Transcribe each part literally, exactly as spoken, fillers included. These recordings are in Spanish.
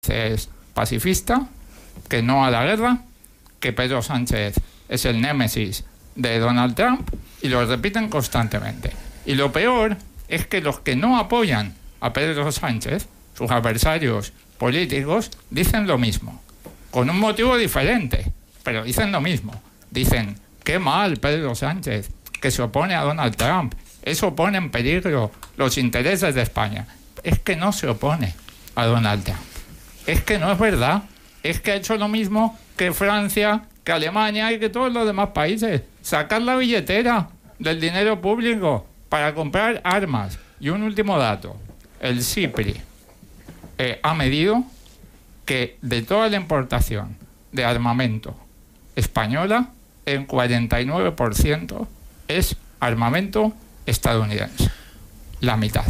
es pacifista, que no a la guerra, que Pedro Sánchez es el némesis de Donald Trump, y lo repiten constantemente. Y lo peor es que los que no apoyan a Pedro Sánchez, sus adversarios políticos, dicen lo mismo, con un motivo diferente, pero dicen lo mismo. Dicen, qué mal Pedro Sánchez, que se opone a Donald Trump, eso pone en peligro los intereses de España. Es que no se opone a Donald Trump. Es que no es verdad. Es que ha hecho lo mismo que Francia, que Alemania y que todos los demás países. Sacar la billetera del dinero público para comprar armas. Y un último dato. El CIPRI eh, ha medido que de toda la importación de armamento española, el cuarenta y nueve por ciento es armamento estadounidense. La mitad.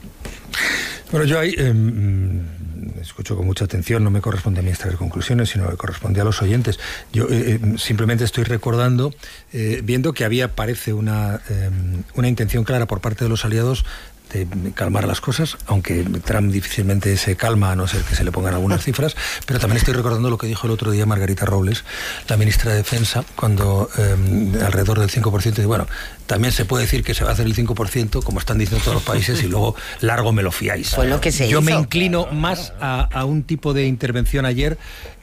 Bueno, yo ahí eh, escucho con mucha atención, no me corresponde a mí extraer conclusiones, sino que corresponde a los oyentes. Yo eh, simplemente estoy recordando, eh, viendo que había, parece, una, eh, una intención clara por parte de los aliados de calmar las cosas, aunque Trump difícilmente se calma, a no ser que se le pongan algunas cifras, pero también estoy recordando lo que dijo el otro día Margarita Robles, la ministra de Defensa, cuando eh, alrededor del cinco por ciento, y bueno, también se puede decir que se va a hacer el cinco por ciento, como están diciendo todos los países, y luego largo me lo fiáis. Fue lo que se Yo hizo. me inclino más a, a un tipo de intervención ayer,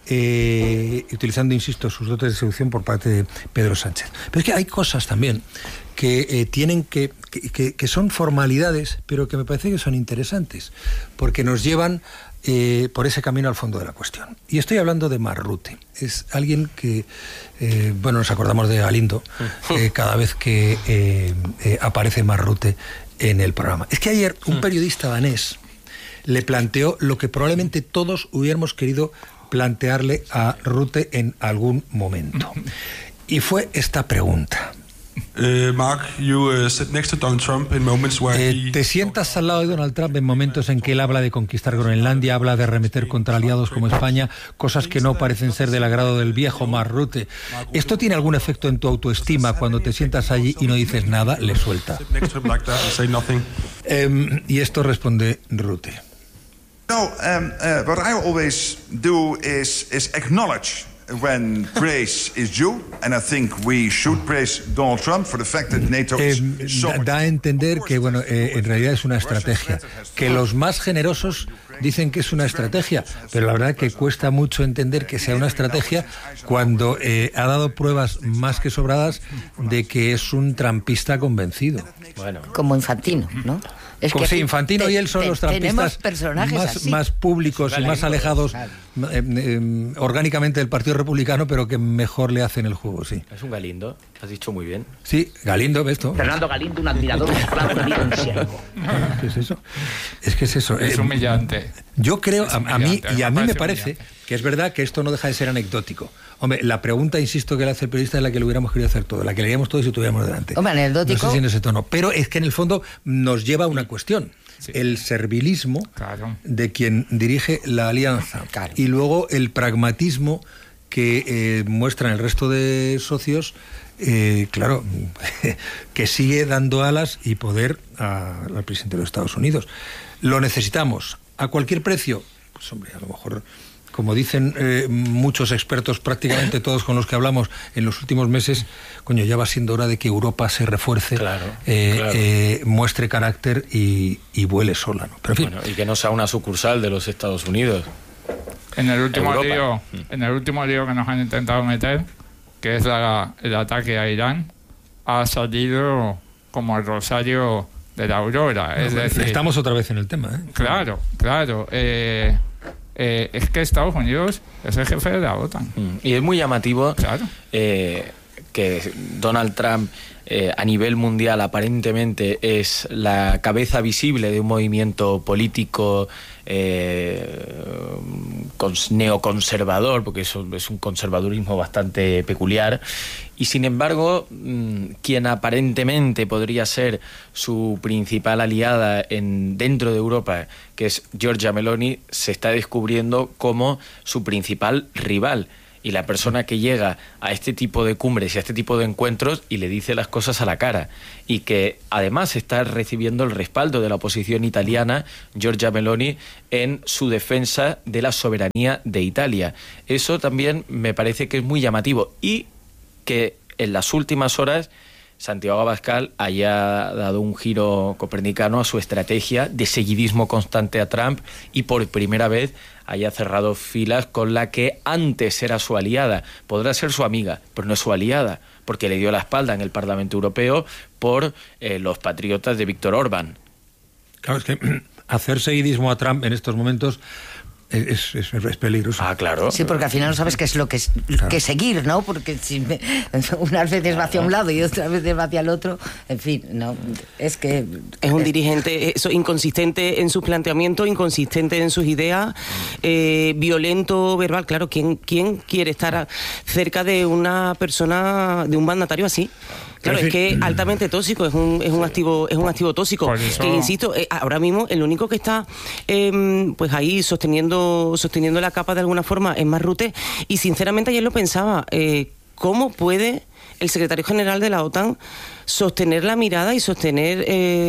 eh, utilizando, insisto, sus dotes de seducción por parte de Pedro Sánchez. Pero es que hay cosas también que eh, tienen que, que, que son formalidades, pero que me parece que son interesantes, porque nos llevan eh, por ese camino al fondo de la cuestión. Y estoy hablando de Mark Rutte. Es alguien que, eh, bueno, nos acordamos de Galindo eh, cada vez que eh, eh, aparece Mark Rutte en el programa. Es que ayer un periodista danés le planteó lo que probablemente todos hubiéramos querido plantearle a Rutte en algún momento. Y fue esta pregunta. Uh, Mark, you uh, sit next to Donald Trump in moments where eh, he... Te sientas al lado de Donald Trump en momentos en que él habla de conquistar Groenlandia, habla de arremeter contra aliados como España, cosas que no parecen ser del agrado del viejo Mark Rutte. ¿Esto tiene algún efecto en tu autoestima cuando te sientas allí y no dices nada? Le suelta. eh, y esto responde Rutte. No, um, uh, what I always do is, is acknowledge when praise is due, and I think we should praise Donald Trump for the fact that NATO eh, is so da, da a entender que, bueno, eh, en realidad es una estrategia. Que los más generosos dicen que es una estrategia, pero la verdad es que cuesta mucho entender que sea una estrategia cuando eh, ha dado pruebas más que sobradas de que es un trampista convencido. Bueno, como Infantino, ¿no? Es Como que si Infantino te, y él son te, los trampistas más, más públicos y más alejados eh, eh, orgánicamente del Partido Republicano, pero que mejor le hacen el juego, sí. Es un Galindo, has dicho muy bien. Sí, Galindo, ¿ves tú? Fernando Galindo, un admirador claro de Miguel Siervo. ¿Qué es eso? Es que es eso. Es eh, humillante. Yo creo, Es a, a mí, y a mí me parece humillante. que es verdad que esto no deja de ser anecdótico. Hombre, la pregunta, insisto, que le hace el periodista es la que lo hubiéramos querido hacer todo, la que leíamos todos si tuviéramos delante. Hombre, anecdótico. No sé si en ese tono, pero es que en el fondo nos lleva a una cuestión. Sí. El servilismo claro. de quien dirige la alianza claro. y luego el pragmatismo que eh, muestran el resto de socios, eh, claro, que sigue dando alas y poder a, al presidente de los Estados Unidos. ¿Lo necesitamos a cualquier precio? Pues hombre, a lo mejor, como dicen eh, muchos expertos, prácticamente todos con los que hablamos en los últimos meses, coño, ya va siendo hora de que Europa se refuerce, claro, eh, claro. Eh, muestre carácter y, y vuele sola, ¿no? Pero en fin. Bueno, y que no sea una sucursal de los Estados Unidos. En el último lío, en el último lío que nos han intentado meter, que es la, el ataque a Irán, ha salido como el rosario de la aurora. No, es decir, estamos otra vez en el tema, ¿eh? Claro, claro. Eh, Eh, es que Estados Unidos es el jefe de la OTAN. Mm. Y es muy llamativo claro. eh, que Donald Trump eh, a nivel mundial aparentemente es la cabeza visible de un movimiento político eh, neoconservador, porque eso es un conservadurismo bastante peculiar, y sin embargo mmm, quien aparentemente podría ser su principal aliada en, dentro de Europa, que es Giorgia Meloni, se está descubriendo como su principal rival. y la persona que llega a este tipo de cumbres y a este tipo de encuentros y le dice las cosas a la cara, y que además está recibiendo el respaldo de la oposición italiana, Giorgia Meloni, en su defensa de la soberanía de Italia. Eso también me parece que es muy llamativo, y que en las últimas horas Santiago Abascal haya dado un giro copernicano a su estrategia de seguidismo constante a Trump, y por primera vez haya cerrado filas con la que antes era su aliada. Podrá ser su amiga, pero no es su aliada, porque le dio la espalda en el Parlamento Europeo por eh, los patriotas de Víctor Orbán. Claro, es que hacer seguidismo a Trump en estos momentos Es, es, es peligroso. Ah, claro. Sí, porque al final no sabes qué es lo que, es, claro. que seguir, ¿no? Porque si me, unas veces va hacia un lado y otras veces va hacia el otro, en fin, no, es que... Es un dirigente eso, inconsistente en sus planteamientos, inconsistente en sus ideas, eh, violento, verbal. Claro, ¿quién, ¿quién quiere estar cerca de una persona, de un mandatario así? Claro, es que altamente tóxico, es un, es un activo, es un activo tóxico. Que insisto, eh, ahora mismo el único que está eh, pues ahí sosteniendo, sosteniendo la capa de alguna forma es Marrute, y sinceramente ayer lo pensaba, eh, ¿cómo puede el secretario general de la OTAN sostener la mirada y sostener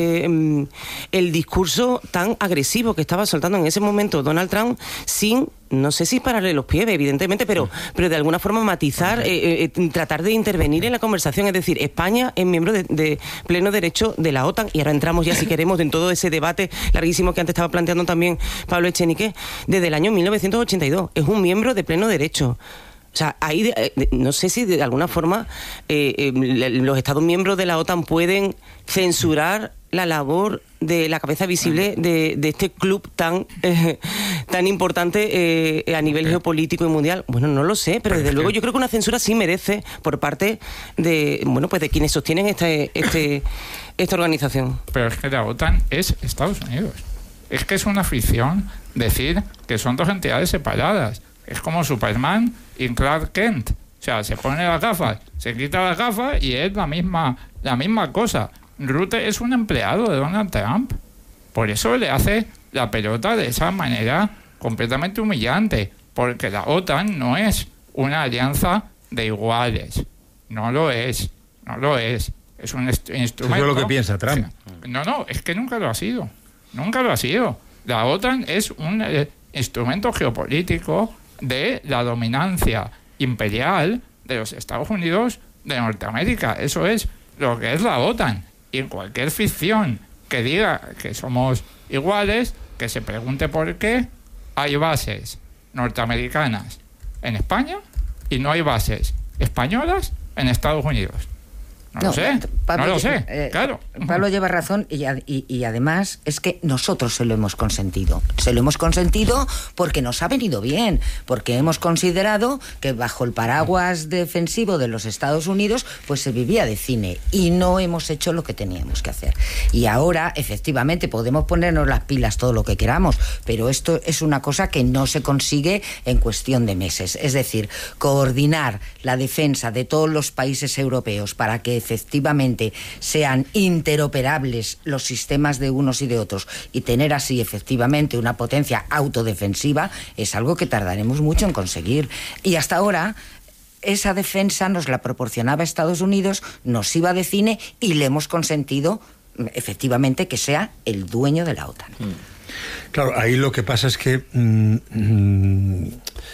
eh, el discurso tan agresivo que estaba soltando en ese momento Donald Trump sin, no sé si pararle los pies, evidentemente, pero, pero de alguna forma matizar, eh, eh, tratar de intervenir en la conversación? Es decir, España es miembro de, de pleno derecho de la OTAN, y ahora entramos ya, si queremos, en todo ese debate larguísimo que antes estaba planteando también Pablo Echenique, desde el año mil novecientos ochenta y dos. Es un miembro de pleno derecho. O sea, ahí de, de, no sé si de alguna forma eh, eh, los Estados miembros de la OTAN pueden censurar la labor de la cabeza visible de, de este club tan eh, tan importante eh, a nivel geopolítico y mundial. Bueno, no lo sé, pero desde luego yo creo que una censura sí merece por parte de, bueno, pues de quienes sostienen este, este, esta organización. Pero es que la OTAN es Estados Unidos. Es que es una ficción decir que son dos entidades separadas. Es como Superman y Clark Kent. O sea, se pone las gafas, se quita las gafas y es la misma, la misma cosa. Rutte es un empleado de Donald Trump. Por eso le hace la pelota de esa manera completamente humillante. Porque la OTAN no es una alianza de iguales. No lo es. No lo es. Es un est- instrumento... Eso es lo que piensa Trump. No, no, es que nunca lo ha sido. Nunca lo ha sido. La OTAN es un eh, instrumento geopolítico de la dominancia imperial de los Estados Unidos de Norteamérica. Eso es lo que es la OTAN. Y en cualquier ficción que diga que somos iguales, que se pregunte por qué hay bases norteamericanas en España y no hay bases españolas en Estados Unidos. No, no lo sé, Pablo, no lo sé, eh, claro. Pablo lleva razón y, y, y además es que nosotros se lo hemos consentido. Se lo hemos consentido porque nos ha venido bien, porque hemos considerado que bajo el paraguas defensivo de los Estados Unidos pues se vivía de cine y no hemos hecho lo que teníamos que hacer. Y ahora, efectivamente, podemos ponernos las pilas todo lo que queramos, pero esto es una cosa que no se consigue en cuestión de meses. Es decir, coordinar la defensa de todos los países europeos para que efectivamente sean interoperables los sistemas de unos y de otros y tener así efectivamente una potencia autodefensiva es algo que tardaremos mucho en conseguir. Y hasta ahora esa defensa nos la proporcionaba Estados Unidos, nos iba de cine y le hemos consentido efectivamente que sea el dueño de la OTAN. Claro, ahí lo que pasa es que mmm, mmm,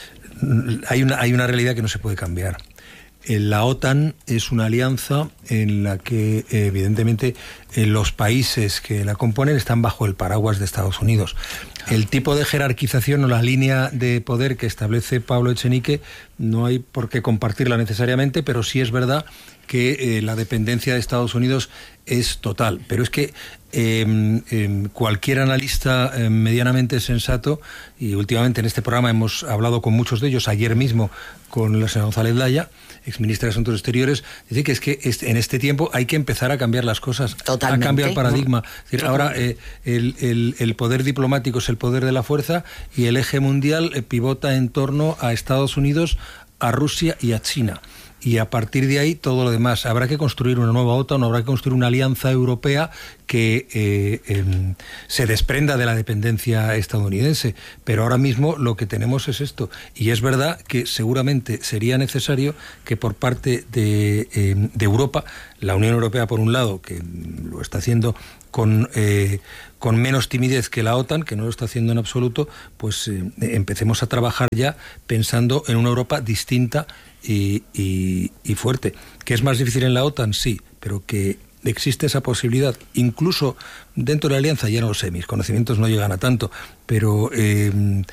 hay una, hay una realidad que no se puede cambiar. La OTAN es una alianza en la que, evidentemente, los países que la componen están bajo el paraguas de Estados Unidos. El tipo de jerarquización o la línea de poder que establece Pablo Echenique no hay por qué compartirla necesariamente, pero sí es verdad que eh, la dependencia de Estados Unidos es total. Pero es que eh, eh, cualquier analista eh, medianamente sensato, y últimamente en este programa hemos hablado con muchos de ellos, ayer mismo con la señora González Laya, exministra de Asuntos Exteriores, dice que es que en este tiempo hay que empezar a cambiar las cosas, Totalmente. a cambiar el paradigma. Es decir, ahora eh, el, el, el poder diplomático es el poder de la fuerza y el eje mundial eh, pivota en torno a Estados Unidos, a Rusia y a China. Y a partir de ahí todo lo demás. Habrá que construir una nueva OTAN, habrá que construir una alianza europea que eh, eh, se desprenda de la dependencia estadounidense, pero ahora mismo lo que tenemos es esto, y es verdad que seguramente sería necesario que por parte de, eh, de Europa, la Unión Europea por un lado, que lo está haciendo con, eh, con menos timidez que la OTAN, que no lo está haciendo en absoluto, pues eh, empecemos a trabajar ya pensando en una Europa distinta y, y, y fuerte. ¿Que es más difícil en la OTAN? Sí, pero que existe esa posibilidad, incluso dentro de la alianza, ya no lo sé, mis conocimientos no llegan a tanto, pero eh,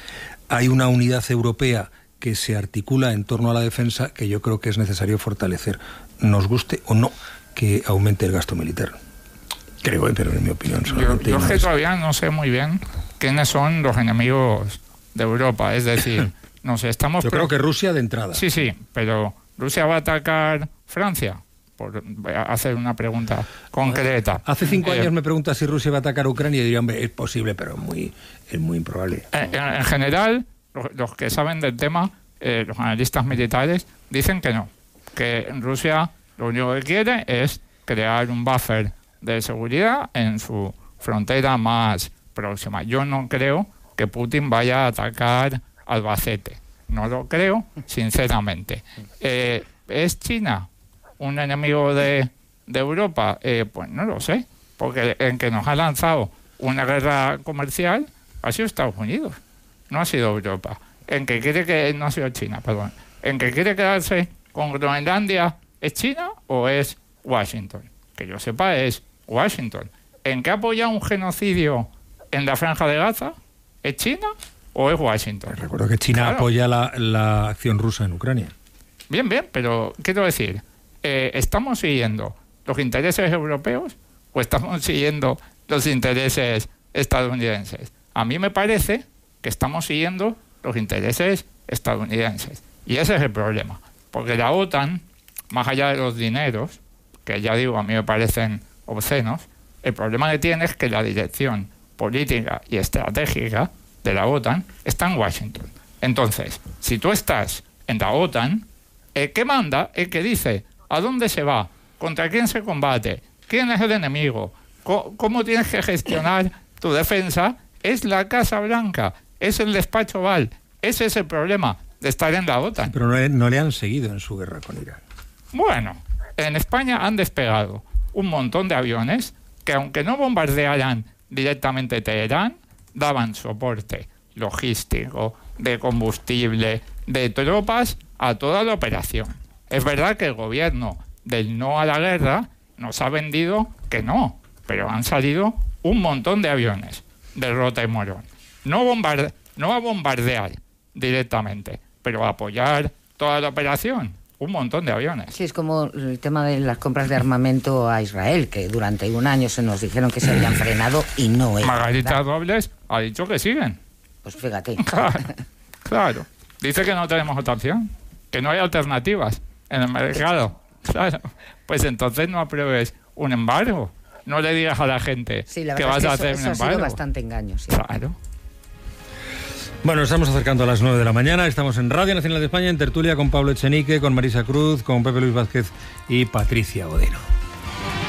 hay una unidad europea que se articula en torno a la defensa que yo creo que es necesario fortalecer, nos guste o no que aumente el gasto militar. Creo, pero en mi opinión yo, yo es que todavía no sé muy bien quiénes son los enemigos de Europa, es decir, no sé, estamos... Yo creo que Rusia de entrada. Sí, sí, pero ¿Rusia va a atacar Francia? Por hacer una pregunta concreta. Hace cinco eh, años me preguntas si Rusia va a atacar a Ucrania y diría, hombre, es posible, pero muy, es muy improbable. En, en general, los, los que saben del tema, eh, los analistas militares, dicen que no, que Rusia lo único que quiere es crear un buffer de seguridad en su frontera más próxima. Yo no creo que Putin vaya a atacar Albacete. No lo creo, sinceramente. Eh, ¿Es China un enemigo de, de Europa? Eh, pues no lo sé, porque en que nos ha lanzado una guerra comercial ha sido Estados Unidos, no ha sido Europa. En que quiere que no ha sido China, perdón. En que quiere quedarse con Groenlandia, ¿es China o es Washington? Que yo sepa es Washington. ¿En que apoya un genocidio en la Franja de Gaza? ¿Es China o es Washington? Recuerdo que China claro. apoya la, la acción rusa en Ucrania. Bien, bien, pero quiero decir, eh, ¿estamos siguiendo los intereses europeos o estamos siguiendo los intereses estadounidenses? A mí me parece que estamos siguiendo los intereses estadounidenses. Y ese es el problema. Porque la OTAN, más allá de los dineros, que ya digo, a mí me parecen obscenos, el problema que tiene es que la dirección política y estratégica de la OTAN está en Washington. Entonces, si tú estás en la OTAN, el que manda, el que dice a dónde se va, contra quién se combate, quién es el enemigo, co- cómo tienes que gestionar tu defensa, es la Casa Blanca, es el despacho Oval. Ese es el problema de estar en la OTAN. Pero no, no le han seguido en su guerra con Irán. Bueno, en España han despegado un montón de aviones que, aunque no bombardearan directamente Teherán, daban soporte logístico, de combustible, de tropas a toda la operación. Es verdad que el gobierno del no a la guerra nos ha vendido que no, pero han salido un montón de aviones de Rota y Morón. No, bombard- no a bombardear directamente, pero a apoyar toda la operación. Un montón de aviones. Sí, es como el tema de las compras de armamento a Israel, que durante un año se nos dijeron que se habían frenado y no es Margarita verdad. Robles ha dicho que siguen. Pues fíjate. Claro, claro. Dice que no tenemos otra opción, que no hay alternativas en el mercado. Claro. Pues entonces no apruebes un embargo. No le digas a la gente Sí, la que verdad vas es que a eso, hacer eso un ha sido embargo. bastante engaño, sí. Claro. Bueno, nos estamos acercando a las nueve de la mañana. Estamos en Radio Nacional de España, en tertulia con Pablo Echenique, con Marisa Cruz, con Pepe Luis Vázquez y Patricia Godino.